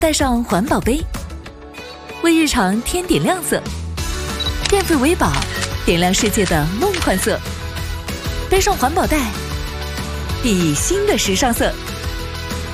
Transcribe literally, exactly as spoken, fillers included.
带上环保杯，为日常添点亮色。电费为宝，点亮世界的梦幻色。背上环保袋，砥砺新的时尚色。